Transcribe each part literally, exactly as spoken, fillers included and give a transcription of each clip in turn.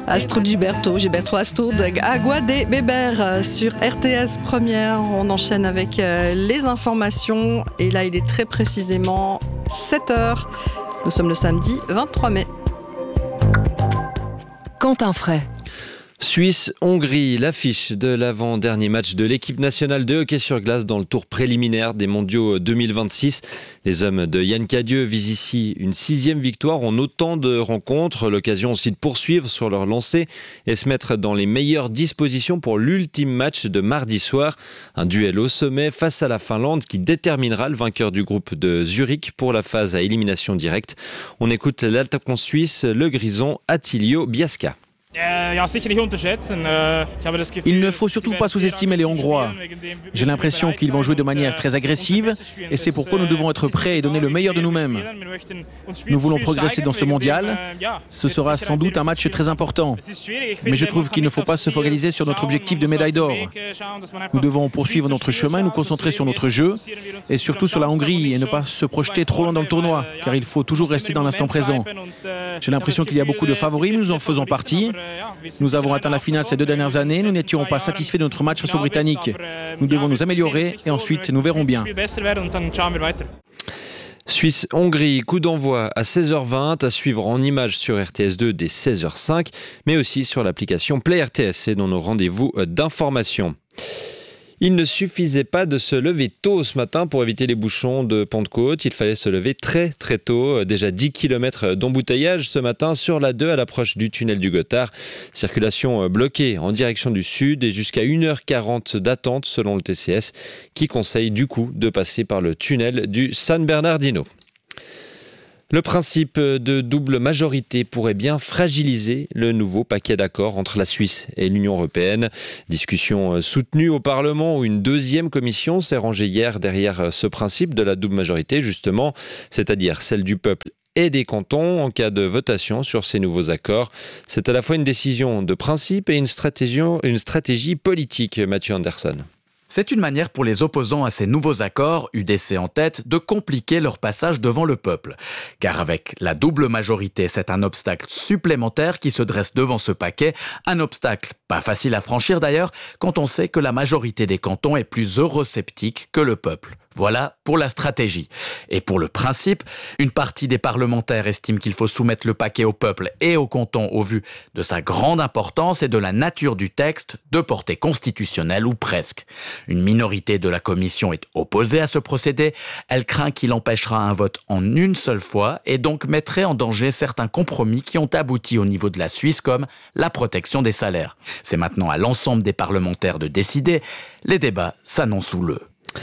Astro Gilberto, Gilberto Astur de Agua de Beber sur R T S Première. On enchaîne avec les informations et là il est très précisément sept heures. Nous sommes le samedi vingt-trois mai. Quentin Fray. Suisse-Hongrie, l'affiche de l'avant-dernier match de l'équipe nationale de hockey sur glace dans le tour préliminaire des mondiaux deux mille vingt-six. Les hommes de Yann Cadieux visent ici une sixième victoire en autant de rencontres. L'occasion aussi de poursuivre sur leur lancée et se mettre dans les meilleures dispositions pour l'ultime match de mardi soir. Un duel au sommet face à la Finlande qui déterminera le vainqueur du groupe de Zurich pour la phase à élimination directe. On écoute l'attaquant suisse, le grison Attilio Biasca. Il ne faut surtout pas sous-estimer les Hongrois. J'ai l'impression qu'ils vont jouer de manière très agressive et c'est pourquoi nous devons être prêts et donner le meilleur de nous-mêmes. Nous voulons progresser dans ce mondial. Ce sera sans doute un match très important. Mais je trouve qu'il ne faut pas se focaliser sur notre objectif de médaille d'or. Nous devons poursuivre notre chemin, nous concentrer sur notre jeu et surtout sur la Hongrie et ne pas se projeter trop loin dans le tournoi car il faut toujours rester dans l'instant présent. J'ai l'impression qu'il y a beaucoup de favoris, nous en faisons partie. Nous avons atteint la finale ces deux dernières années. Nous n'étions pas satisfaits de notre match face aux Britanniques. Nous devons nous améliorer et ensuite nous verrons bien. Suisse-Hongrie, coup d'envoi à seize heures vingt, à suivre en images sur R T S deux dès seize heures cinq, mais aussi sur l'application Play R T S et dans nos rendez-vous d'information. Il ne suffisait pas de se lever tôt ce matin pour éviter les bouchons de Pentecôte. Il fallait se lever très très tôt. Déjà dix kilomètres d'embouteillage ce matin sur l'A deux à l'approche du tunnel du Gothard. Circulation bloquée en direction du sud et jusqu'à une heure quarante d'attente selon le T C S qui conseille du coup de passer par le tunnel du San Bernardino. Le principe de double majorité pourrait bien fragiliser le nouveau paquet d'accords entre la Suisse et l'Union européenne. Discussion soutenue au Parlement où une deuxième commission s'est rangée hier derrière ce principe de la double majorité, justement, c'est-à-dire celle du peuple et des cantons en cas de votation sur ces nouveaux accords. C'est à la fois une décision de principe et une stratégie, une stratégie politique, Mathieu Anderson. C'est une manière pour les opposants à ces nouveaux accords, U D C en tête, de compliquer leur passage devant le peuple. Car avec la double majorité, c'est un obstacle supplémentaire qui se dresse devant ce paquet. Un obstacle pas facile à franchir d'ailleurs, quand on sait que la majorité des cantons est plus eurosceptique que le peuple. Voilà pour la stratégie. Et pour le principe, une partie des parlementaires estime qu'il faut soumettre le paquet au peuple et au canton au vu de sa grande importance et de la nature du texte de portée constitutionnelle ou presque. Une minorité de la commission est opposée à ce procédé. Elle craint qu'il empêchera un vote en une seule fois et donc mettrait en danger certains compromis qui ont abouti au niveau de la Suisse comme la protection des salaires. C'est maintenant à l'ensemble des parlementaires de décider. Les débats s'annoncent houleux.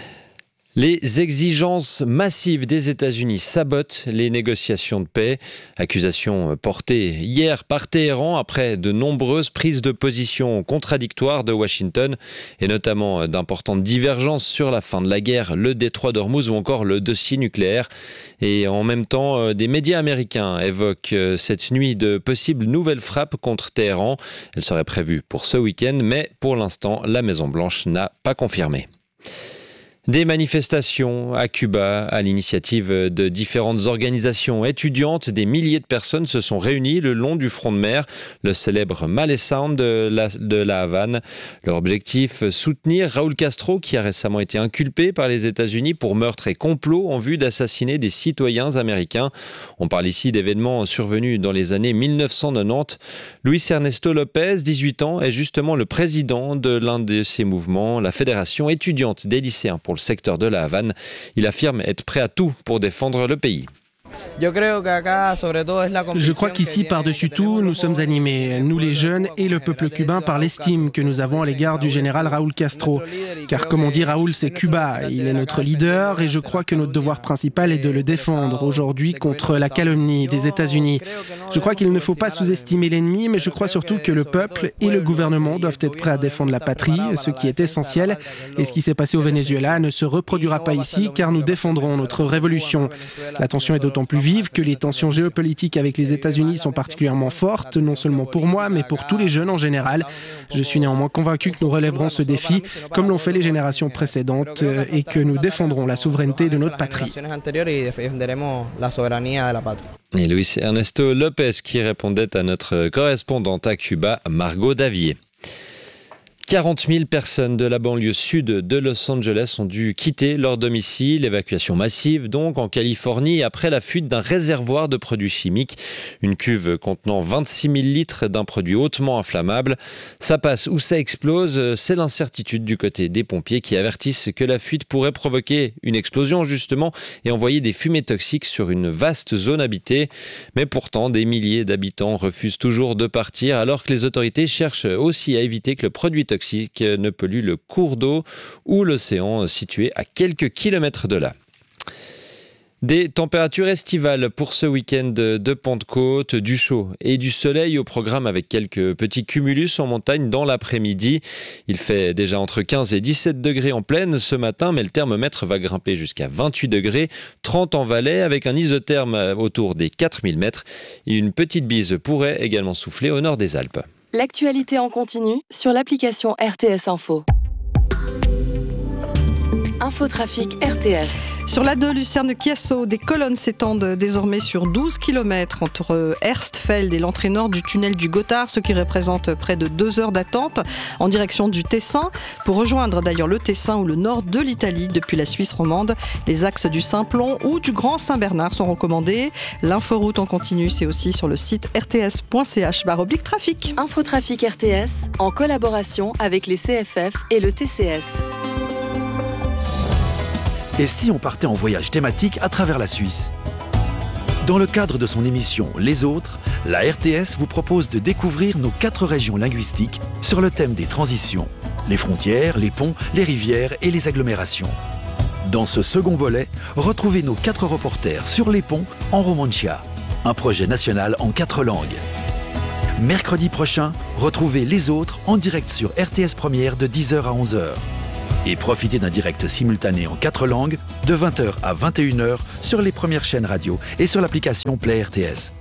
Les exigences massives des États-Unis sabotent les négociations de paix. Accusation portée hier par Téhéran après de nombreuses prises de position contradictoires de Washington et notamment d'importantes divergences sur la fin de la guerre, le détroit d'Ormuz ou encore le dossier nucléaire. Et en même temps, des médias américains évoquent cette nuit de possibles nouvelles frappes contre Téhéran. Elles seraient prévues pour ce week-end, mais pour l'instant, la Maison-Blanche n'a pas confirmé. Des manifestations à Cuba à l'initiative de différentes organisations étudiantes. Des milliers de personnes se sont réunies le long du front de mer, le célèbre Male Sound de la, de la Havane. Leur objectif, soutenir Raúl Castro qui a récemment été inculpé par les États-Unis pour meurtre et complot en vue d'assassiner des citoyens américains. On parle ici d'événements survenus dans les années mille neuf cent quatre-vingt-dix. Luis Ernesto Lopez, dix-huit ans, est justement le président de l'un de ces mouvements, la Fédération étudiante des lycéens pour le secteur de la Havane. Il affirme être prêt à tout pour défendre le pays. Je crois qu'ici, par-dessus tout, nous sommes animés, nous les jeunes et le peuple cubain, par l'estime que nous avons à l'égard du général Raúl Castro. Car comme on dit, Raúl, c'est Cuba, il est notre leader et je crois que notre devoir principal est de le défendre aujourd'hui contre la calomnie des États-Unis. Je crois qu'il ne faut pas sous-estimer l'ennemi, mais je crois surtout que le peuple et le gouvernement doivent être prêts à défendre la patrie, ce qui est essentiel. Et ce qui s'est passé au Venezuela ne se reproduira pas ici, car nous défendrons notre révolution. La tension est d'autant d'autant plus vive que les tensions géopolitiques avec les États-Unis sont particulièrement fortes, non seulement pour moi, mais pour tous les jeunes en général. Je suis néanmoins convaincu que nous relèverons ce défi, comme l'ont fait les générations précédentes, et que nous défendrons la souveraineté de notre patrie. Et Luis Ernesto Lopez qui répondait à notre correspondante à Cuba, Margot Davier. quarante mille personnes de la banlieue sud de Los Angeles ont dû quitter leur domicile. Évacuation massive donc en Californie après la fuite d'un réservoir de produits chimiques. Une cuve contenant vingt-six mille litres d'un produit hautement inflammable. Ça passe ou ça explose, c'est l'incertitude du côté des pompiers qui avertissent que la fuite pourrait provoquer une explosion justement et envoyer des fumées toxiques sur une vaste zone habitée. Mais pourtant, des milliers d'habitants refusent toujours de partir alors que les autorités cherchent aussi à éviter que le produit toxique ne pollue le cours d'eau ou l'océan situé à quelques kilomètres de là. Des températures estivales pour ce week-end de Pentecôte, du chaud et du soleil au programme avec quelques petits cumulus en montagne dans l'après-midi. Il fait déjà entre quinze et dix-sept degrés en plaine ce matin, mais le thermomètre va grimper jusqu'à vingt-huit degrés, trente en Valais avec un isotherme autour des quatre mille mètres. Et une petite bise pourrait également souffler au nord des Alpes. L'actualité en continu sur l'application R T S Info. Infotrafic R T S. Sur l'A deux Lucerne-Chiasso, des colonnes s'étendent désormais sur douze kilomètres entre Erstfeld et l'entrée nord du tunnel du Gothard, ce qui représente près de deux heures d'attente en direction du Tessin. Pour rejoindre d'ailleurs le Tessin ou le nord de l'Italie depuis la Suisse romande, les axes du Simplon ou du Grand Saint-Bernard sont recommandés. L'inforoute en continu, c'est aussi sur le site r t s point c h barre oblique trafic. Infotrafic R T S en collaboration avec les C F F et le T C S. Et si on partait en voyage thématique à travers la Suisse ? Dans le cadre de son émission Les Autres, la R T S vous propose de découvrir nos quatre régions linguistiques sur le thème des transitions, les frontières, les ponts, les rivières et les agglomérations. Dans ce second volet, retrouvez nos quatre reporters sur les ponts en Romancia, un projet national en quatre langues. Mercredi prochain, retrouvez Les Autres en direct sur R T S Première de dix heures à onze heures. Et profitez d'un direct simultané en quatre langues de vingt heures à vingt et une heures sur les premières chaînes radio et sur l'application Play R T S.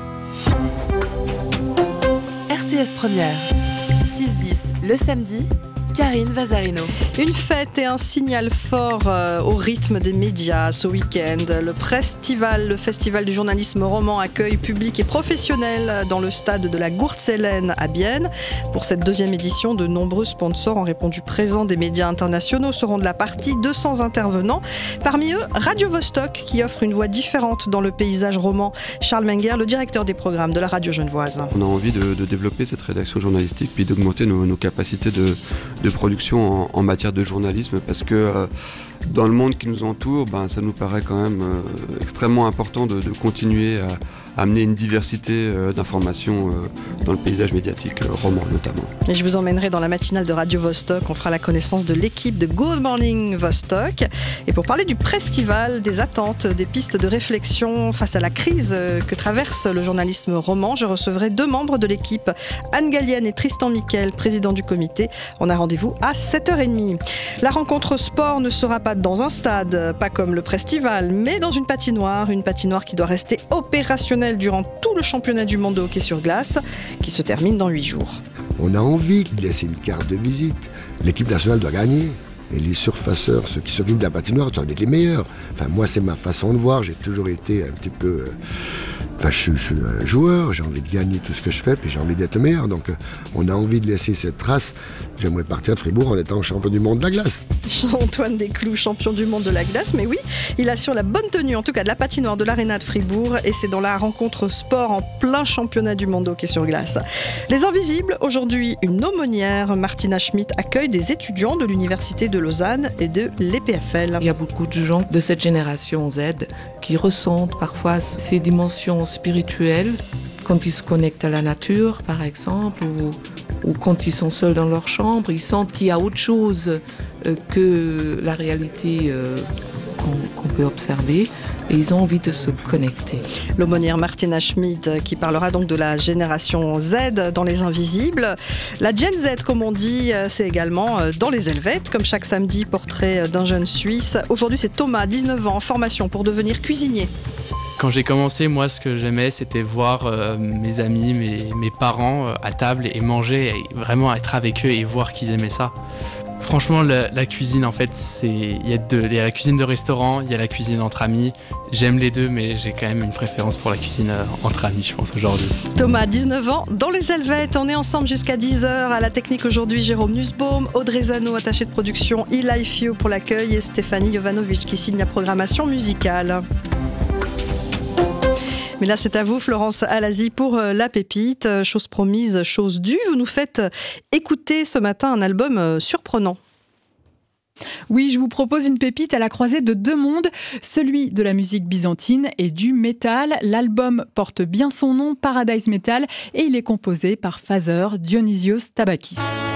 R T S Première, six dix le samedi, Karine Vazarino. Une fête et un signal fort euh, au rythme des médias ce week-end. Le Prestival, le festival du journalisme roman, accueille public et professionnel dans le stade de la Gurtzellen à Bienne. Pour cette deuxième édition, de nombreux sponsors ont répondu présents. Des médias internationaux seront de la partie, deux cents intervenants. Parmi eux, Radio Vostok qui offre une voix différente dans le paysage roman. Charles Menger, le directeur des programmes de la radio genevoise. On a envie de, de développer cette rédaction journalistique puis d'augmenter nos, nos capacités de de production en, en matière de journalisme parce que euh, dans le monde qui nous entoure, ben, ça nous paraît quand même euh, extrêmement important de, de continuer à, à amener une diversité euh, d'informations euh, dans le paysage médiatique, euh, roman notamment. Et je vous emmènerai dans la matinale de Radio Vostok. On fera la connaissance de l'équipe de Good Morning Vostok. Et pour parler du Prestival, des attentes, des pistes de réflexion face à la crise que traverse le journalisme roman, je recevrai deux membres de l'équipe, Anne Gallienne et Tristan Miquel, président du comité. On a rendez-vous à sept heures trente. La rencontre sport ne sera pas dans un stade, pas comme le Prestival, mais dans une patinoire, une patinoire qui doit rester opérationnelle durant tout le championnat du monde de hockey sur glace, qui se termine dans huit jours. On a envie de laisser une carte de visite. L'équipe nationale doit gagner. Et les surfaceurs, ceux qui s'occupent de la patinoire, doivent être les meilleurs. Enfin, moi, c'est ma façon de voir. J'ai toujours été un petit peu... Euh... Enfin, je, je suis un joueur, j'ai envie de gagner tout ce que je fais, puis j'ai envie d'être le meilleur. Donc, euh, on a envie de laisser cette trace. J'aimerais partir de Fribourg en étant champion du monde de la glace. Antoine Desclous, champion du monde de la glace, mais oui, il assure la bonne tenue, en tout cas de la patinoire de l'Arena de Fribourg, et c'est dans la rencontre sport en plein championnat du monde de hockey sur glace. Les Invisibles, aujourd'hui une aumônière, Martina Schmidt, accueille des étudiants de l'Université de Lausanne et de l'E P F L. Il y a beaucoup de gens de cette génération Z qui ressentent parfois ces dimensions spirituelles quand ils se connectent à la nature, par exemple, ou, ou quand ils sont seuls dans leur chambre, ils sentent qu'il y a autre chose euh, que la réalité euh, qu'on, qu'on peut observer, et ils ont envie de se connecter. L'aumônière Martina Schmidt qui parlera donc de la génération Z dans Les Invisibles. La Gen Z, comme on dit, c'est également dans Les Helvètes, comme chaque samedi, portrait d'un jeune Suisse. Aujourd'hui, c'est Thomas, dix-neuf ans, en formation pour devenir cuisinier. Quand j'ai commencé, moi, ce que j'aimais, c'était voir euh, mes amis, mes, mes parents euh, à table et manger, et vraiment être avec eux et voir qu'ils aimaient ça. Franchement, la, la cuisine, en fait, c'est il y a deux, il y a la cuisine de restaurant, il y a la cuisine entre amis. J'aime les deux, mais j'ai quand même une préférence pour la cuisine euh, entre amis, je pense, aujourd'hui. Thomas, dix-neuf ans, dans les Helvètes. On est ensemble jusqu'à dix heures. À la technique aujourd'hui, Jérôme Nussbaum, Audrey Zano, attaché de production, Eli Fio pour l'accueil et Stéphanie Jovanovic qui signe la programmation musicale. Mais là, c'est à vous, Florence Alazi, pour la pépite. Chose promise, chose due. Vous nous faites écouter ce matin un album surprenant. Oui, je vous propose une pépite à la croisée de deux mondes, celui de la musique byzantine et du métal. L'album porte bien son nom, Paradise Metal, et il est composé par Father Dionysios Tabakis.